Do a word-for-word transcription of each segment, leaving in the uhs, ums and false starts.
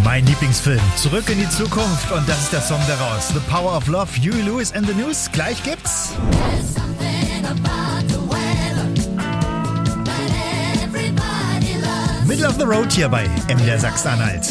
Mein Lieblingsfilm, Zurück in die Zukunft, und das ist der Song daraus. The Power of Love, Huey Lewis and the News. Gleich gibt's Middle of the Road hier bei M D R Sachsen-Anhalt.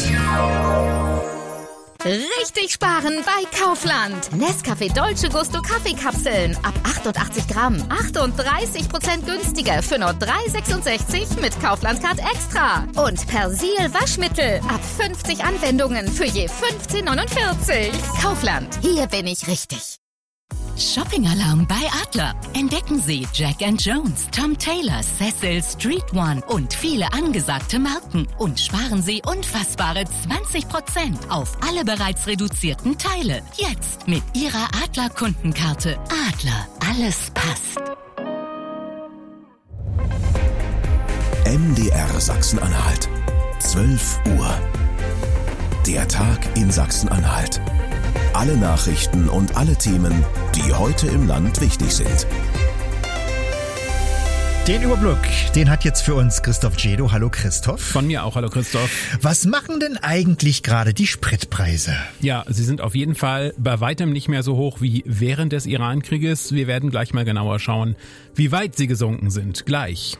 Richtig sparen bei Kaufland. Nescafé Dolce Gusto Kaffeekapseln ab achtundachtzig Gramm. achtunddreißig Prozent günstiger für nur drei sechsundsechzig mit Kaufland Card Extra. Und Persil Waschmittel ab fünfzig Anwendungen für je fünfzehn neunundvierzig. Kaufland, hier bin ich richtig. Shopping-Alarm bei Adler. Entdecken Sie Jack and Jones, Tom Taylor, Cecil, Street One und viele angesagte Marken. Und sparen Sie unfassbare zwanzig Prozent auf alle bereits reduzierten Teile. Jetzt mit Ihrer Adler-Kundenkarte. Adler, alles passt. M D R Sachsen-Anhalt. zwölf Uhr. Der Tag in Sachsen-Anhalt. Alle Nachrichten und alle Themen, die heute im Land wichtig sind. Den Überblick, den hat jetzt für uns Christoph Jedo. Hallo Christoph. Von mir auch, hallo Christoph. Was machen denn eigentlich gerade die Spritpreise? Ja, sie sind auf jeden Fall bei weitem nicht mehr so hoch wie während des Iran-Krieges. Wir werden gleich mal genauer schauen, wie weit sie gesunken sind. Gleich.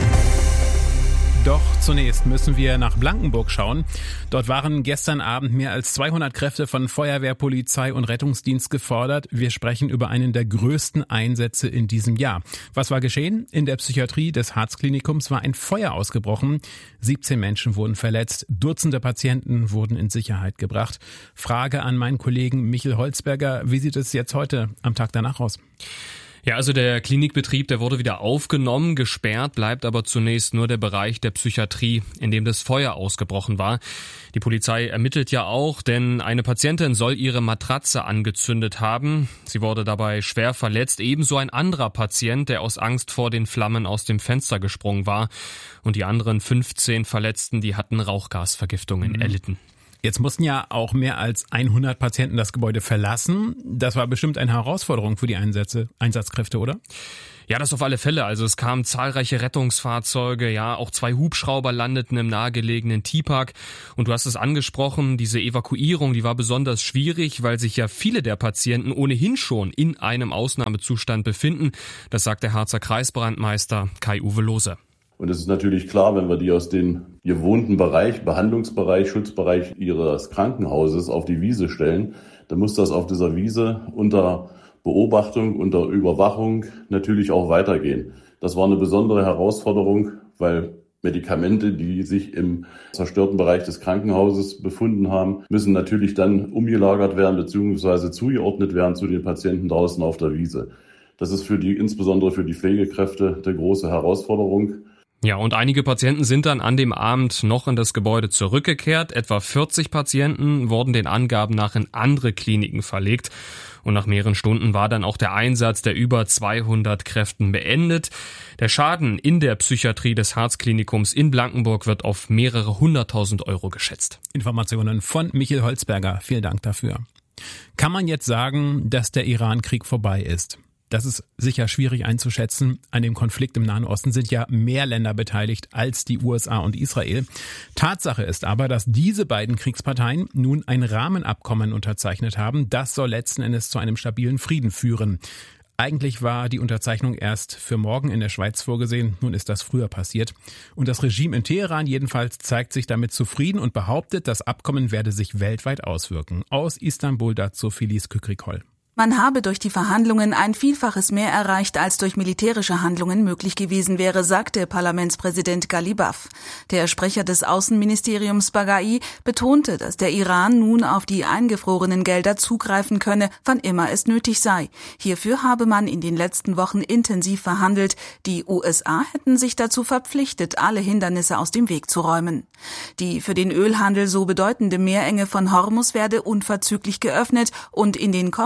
Doch zunächst müssen wir nach Blankenburg schauen. Dort waren gestern Abend mehr als zweihundert Kräfte von Feuerwehr, Polizei und Rettungsdienst gefordert. Wir sprechen über einen der größten Einsätze in diesem Jahr. Was war geschehen? In der Psychiatrie des Harzklinikums war ein Feuer ausgebrochen. siebzehn Menschen wurden verletzt. Dutzende Patienten wurden in Sicherheit gebracht. Frage an meinen Kollegen Michael Holzberger. Wie sieht es jetzt heute am Tag danach aus? Ja, also der Klinikbetrieb, der wurde wieder aufgenommen, gesperrt bleibt aber zunächst nur der Bereich der Psychiatrie, in dem das Feuer ausgebrochen war. Die Polizei ermittelt ja auch, denn eine Patientin soll ihre Matratze angezündet haben. Sie wurde dabei schwer verletzt, ebenso ein anderer Patient, der aus Angst vor den Flammen aus dem Fenster gesprungen war. Und die anderen fünfzehn Verletzten, die hatten Rauchgasvergiftungen mhm. erlitten. Jetzt mussten ja auch mehr als hundert Patienten das Gebäude verlassen. Das war bestimmt eine Herausforderung für die Einsätze, Einsatzkräfte, oder? Ja, das auf alle Fälle. Also es kamen zahlreiche Rettungsfahrzeuge, ja, auch zwei Hubschrauber landeten im nahegelegenen Tierpark. Und du hast es angesprochen, diese Evakuierung, die war besonders schwierig, weil sich ja viele der Patienten ohnehin schon in einem Ausnahmezustand befinden. Das sagt der Harzer Kreisbrandmeister Kai-Uwe Lohse. Und es ist natürlich klar, wenn wir die aus dem gewohnten Bereich, Behandlungsbereich, Schutzbereich ihres Krankenhauses auf die Wiese stellen, dann muss das auf dieser Wiese unter Beobachtung, unter Überwachung natürlich auch weitergehen. Das war eine besondere Herausforderung, weil Medikamente, die sich im zerstörten Bereich des Krankenhauses befunden haben, müssen natürlich dann umgelagert werden bzw. zugeordnet werden zu den Patienten draußen auf der Wiese. Das ist für die, insbesondere für die Pflegekräfte, eine große Herausforderung. Ja, und einige Patienten sind dann an dem Abend noch in das Gebäude zurückgekehrt. Etwa vierzig Patienten wurden den Angaben nach in andere Kliniken verlegt. Und nach mehreren Stunden war dann auch der Einsatz der über zweihundert Kräften beendet. Der Schaden in der Psychiatrie des Harzklinikums in Blankenburg wird auf mehrere hunderttausend Euro geschätzt. Informationen von Michael Holzberger. Vielen Dank dafür. Kann man jetzt sagen, dass der Iran-Krieg vorbei ist? Das ist sicher schwierig einzuschätzen. An dem Konflikt im Nahen Osten sind ja mehr Länder beteiligt als die U S A und Israel. Tatsache ist aber, dass diese beiden Kriegsparteien nun ein Rahmenabkommen unterzeichnet haben. Das soll letzten Endes zu einem stabilen Frieden führen. Eigentlich war die Unterzeichnung erst für morgen in der Schweiz vorgesehen. Nun ist das früher passiert. Und das Regime in Teheran jedenfalls zeigt sich damit zufrieden und behauptet, das Abkommen werde sich weltweit auswirken. Aus Istanbul dazu Felice Kükrikol. Man habe durch die Verhandlungen ein Vielfaches mehr erreicht, als durch militärische Handlungen möglich gewesen wäre, sagte Parlamentspräsident Ghalibaf. Der Sprecher des Außenministeriums Bagai betonte, dass der Iran nun auf die eingefrorenen Gelder zugreifen könne, wann immer es nötig sei. Hierfür habe man in den letzten Wochen intensiv verhandelt. Die U S A hätten sich dazu verpflichtet, alle Hindernisse aus dem Weg zu räumen. Die für den Ölhandel so bedeutende Meerenge von Hormuz werde unverzüglich geöffnet und in den kommenden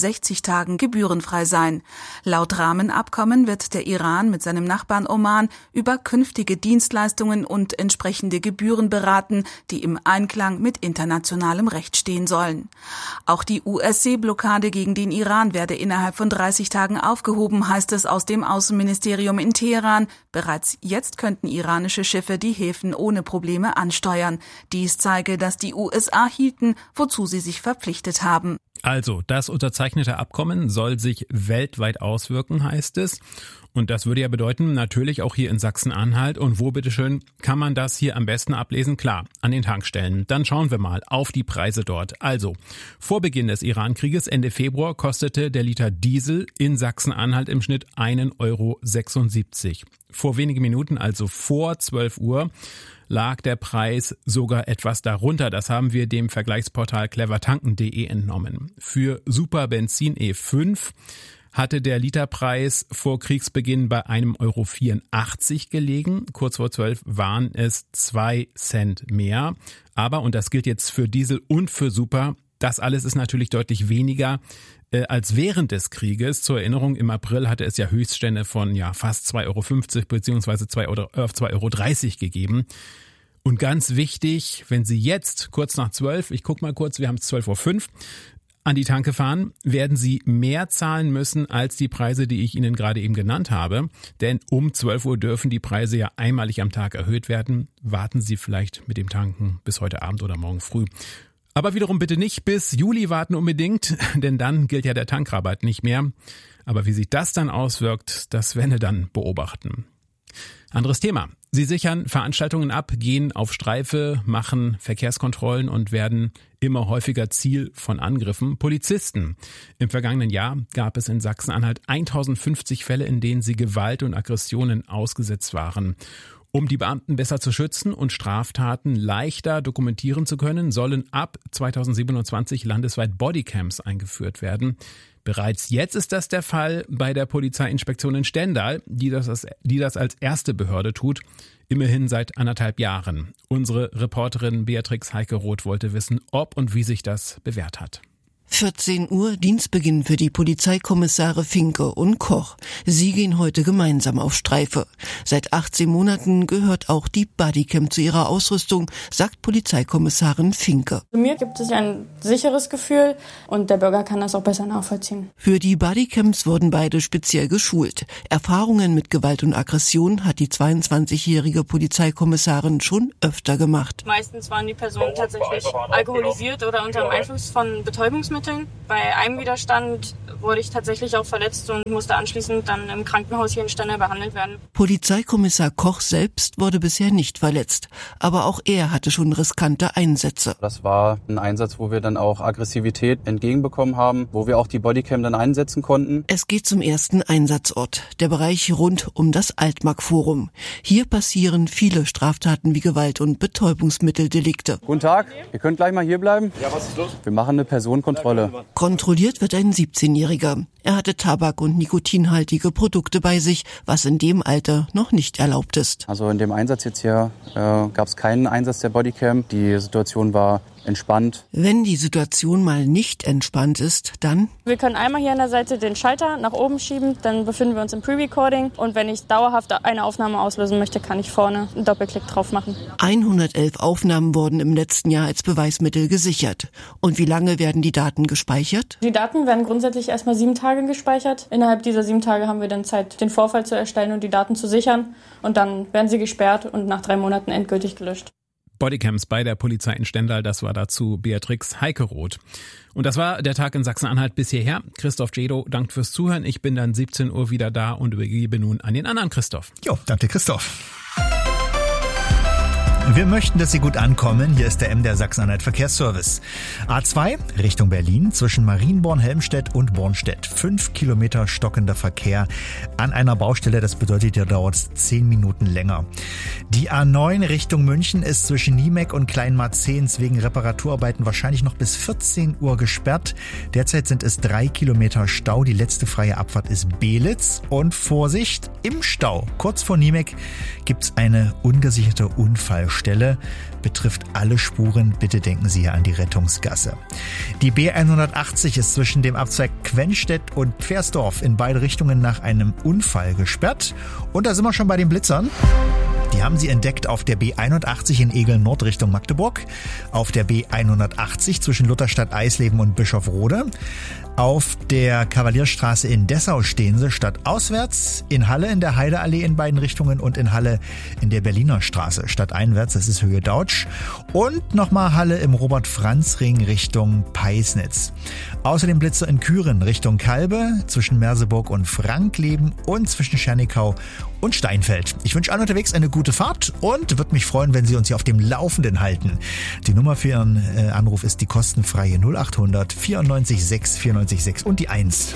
sechzig Tagen gebührenfrei sein. Laut Rahmenabkommen wird der Iran mit seinem Nachbarn Oman über künftige Dienstleistungen und entsprechende Gebühren beraten, die im Einklang mit internationalem Recht stehen sollen. Auch die U S-Seeblockade gegen den Iran werde innerhalb von dreißig Tagen aufgehoben, heißt es aus dem Außenministerium in Teheran. Bereits jetzt könnten iranische Schiffe die Häfen ohne Probleme ansteuern. Dies zeige, dass die U S A hielten, wozu sie sich verpflichtet haben. Also, das unterzeichnete Abkommen soll sich weltweit auswirken, heißt es. Und das würde ja bedeuten, natürlich auch hier in Sachsen-Anhalt. Und wo, bitteschön, kann man das hier am besten ablesen? Klar, an den Tankstellen. Dann schauen wir mal auf die Preise dort. Also, vor Beginn des Iran-Krieges Ende Februar kostete der Liter Diesel in Sachsen-Anhalt im Schnitt einen Euro sechsundsiebzig. Vor wenigen Minuten, also vor zwölf Uhr, lag der Preis sogar etwas darunter. Das haben wir dem Vergleichsportal clevertanken punkt de entnommen. Für Superbenzin E fünf hatte der Literpreis vor Kriegsbeginn bei einem Euro vierundachtzig gelegen. Kurz vor zwölf waren es zwei Cent mehr. Aber, und das gilt jetzt für Diesel und für Super, das alles ist natürlich deutlich weniger äh, als während des Krieges. Zur Erinnerung, im April hatte es ja Höchststände von ja fast zwei Euro fünfzig beziehungsweise zwei Euro dreißig gegeben. Und ganz wichtig, wenn Sie jetzt kurz nach zwölf, ich gucke mal kurz, wir haben es zwölf Uhr fünf, an die Tanke fahren, werden Sie mehr zahlen müssen als die Preise, die ich Ihnen gerade eben genannt habe. Denn um zwölf Uhr dürfen die Preise ja einmalig am Tag erhöht werden. Warten Sie vielleicht mit dem Tanken bis heute Abend oder morgen früh. Aber wiederum bitte nicht bis Juli warten unbedingt, denn dann gilt ja der Tankrabatt nicht mehr. Aber wie sich das dann auswirkt, das werden wir dann beobachten. Anderes Thema. Sie sichern Veranstaltungen ab, gehen auf Streife, machen Verkehrskontrollen und werden immer häufiger Ziel von Angriffen. Polizisten. Im vergangenen Jahr gab es in Sachsen-Anhalt tausendfünfzig Fälle, in denen sie Gewalt und Aggressionen ausgesetzt waren. Um die Beamten besser zu schützen und Straftaten leichter dokumentieren zu können, sollen ab zweitausendsiebenundzwanzig landesweit Bodycams eingeführt werden. Bereits jetzt ist das der Fall bei der Polizeiinspektion in Stendal, die das, als, die das als erste Behörde tut, immerhin seit anderthalb Jahren. Unsere Reporterin Beatrix Heike-Roth wollte wissen, ob und wie sich das bewährt hat. vierzehn Uhr, Dienstbeginn für die Polizeikommissare Finke und Koch. Sie gehen heute gemeinsam auf Streife. Seit achtzehn Monaten gehört auch die Bodycam zu ihrer Ausrüstung, sagt Polizeikommissarin Finke. Für mich gibt es ein sicheres Gefühl und der Bürger kann das auch besser nachvollziehen. Für die Bodycams wurden beide speziell geschult. Erfahrungen mit Gewalt und Aggression hat die zweiundzwanzigjährige Polizeikommissarin schon öfter gemacht. Meistens waren die Personen tatsächlich alkoholisiert oder unter dem Einfluss von Betäubungsmitteln. Bei einem Widerstand wurde ich tatsächlich auch verletzt und musste anschließend dann im Krankenhaus hier in Stendal behandelt werden. Polizeikommissar Koch selbst wurde bisher nicht verletzt, aber auch er hatte schon riskante Einsätze. Das war ein Einsatz, wo wir dann auch Aggressivität entgegenbekommen haben, wo wir auch die Bodycam dann einsetzen konnten. Es geht zum ersten Einsatzort, der Bereich rund um das Altmark-Forum. Hier passieren viele Straftaten wie Gewalt- und Betäubungsmitteldelikte. Guten Tag, ihr könnt gleich mal hier bleiben. Ja, was ist los? Wir machen eine Personenkontrolle. Kontrolliert wird ein siebzehnjähriger. Er hatte Tabak- und nikotinhaltige Produkte bei sich, was in dem Alter noch nicht erlaubt ist. Also in dem Einsatz jetzt hier äh, gab es keinen Einsatz der Bodycam. Die Situation war entspannt. Wenn die Situation mal nicht entspannt ist, dann? Wir können einmal hier an der Seite den Schalter nach oben schieben, dann befinden wir uns im Pre-Recording und wenn ich dauerhaft eine Aufnahme auslösen möchte, kann ich vorne einen Doppelklick drauf machen. hundertelf Aufnahmen wurden im letzten Jahr als Beweismittel gesichert. Und wie lange werden die Daten gespeichert? Die Daten werden grundsätzlich erstmal sieben Tage gespeichert. Innerhalb dieser sieben Tage haben wir dann Zeit, den Vorfall zu erstellen und die Daten zu sichern und dann werden sie gesperrt und nach drei Monaten endgültig gelöscht. Bodycams bei der Polizei in Stendal, das war dazu Beatrix Heike-Roth. Und das war der Tag in Sachsen-Anhalt bis hierher. Christoph Jedo, danke fürs Zuhören. Ich bin dann siebzehn Uhr wieder da und übergebe nun an den anderen Christoph. Jo, danke Christoph. Wir möchten, dass Sie gut ankommen. Hier ist der M D R Sachsen-Anhalt Verkehrsservice. A zwei Richtung Berlin zwischen Marienborn-Helmstedt und Bornstedt. Fünf Kilometer stockender Verkehr an einer Baustelle. Das bedeutet, hier dauert es zehn Minuten länger. Die A neun Richtung München ist zwischen Niemeck und Kleinmarzehns wegen Reparaturarbeiten wahrscheinlich noch bis vierzehn Uhr gesperrt. Derzeit sind es drei Kilometer Stau. Die letzte freie Abfahrt ist Belitz. Und Vorsicht, im Stau kurz vor Niemeck gibt es eine ungesicherte Unfallstelle. Stelle, betrifft alle Spuren. Bitte denken Sie hier an die Rettungsgasse. Die B hundertachtzig ist zwischen dem Abzweig Quennstedt und Pfersdorf in beide Richtungen nach einem Unfall gesperrt. Und da sind wir schon bei den Blitzern. Die haben sie entdeckt auf der B einundachtzig in Egeln Nord Richtung Magdeburg, auf der B hundertachtzig zwischen Lutherstadt Eisleben und Bischofrode, auf der Kavalierstraße in Dessau stehen sie stadtauswärts, in Halle in der Heideallee in beiden Richtungen und in Halle in der Berliner Straße stadteinwärts, das ist Höhe Dautsch, und nochmal Halle im Robert-Franz-Ring Richtung Peisnitz. Außerdem Blitzer in Küren Richtung Kalbe, zwischen Merseburg und Frankleben und zwischen Schernikau und Steinfeld. Ich wünsche allen unterwegs eine gute Fahrt und würde mich freuen, wenn Sie uns hier auf dem Laufenden halten. Die Nummer für Ihren äh, Anruf ist die kostenfreie null achthundert vierundneunzig sechs vierundneunzig sechs und die eins.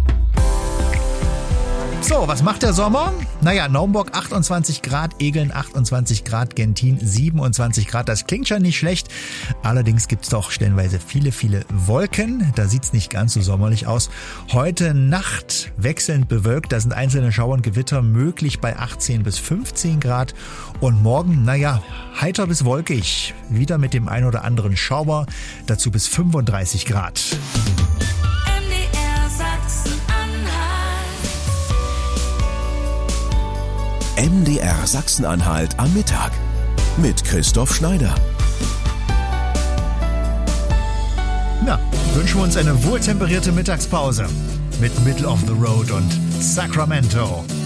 So, was macht der Sommer? Naja, Naumburg achtundzwanzig Grad, Egeln achtundzwanzig Grad, Gentin siebenundzwanzig Grad. Das klingt schon nicht schlecht. Allerdings gibt's doch stellenweise viele, viele Wolken. Da sieht's nicht ganz so sommerlich aus. Heute Nacht wechselnd bewölkt. Da sind einzelne Schauer und Gewitter möglich bei achtzehn bis fünfzehn Grad. Und morgen, naja, heiter bis wolkig. Wieder mit dem ein oder anderen Schauer. Dazu bis fünfunddreißig Grad. M D R Sachsen-Anhalt am Mittag mit Christoph Schneider. Ja, wünschen wir uns eine wohltemperierte Mittagspause mit Middle of the Road und Sacramento.